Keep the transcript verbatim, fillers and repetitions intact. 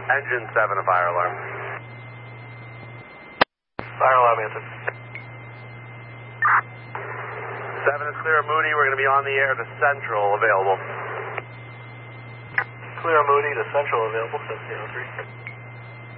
Engine seven, a fire alarm. Fire alarm answered. seven is clear, Moody. We're going to be on the air to Central, available. Clear, Moody, to Central, available, seven zero three.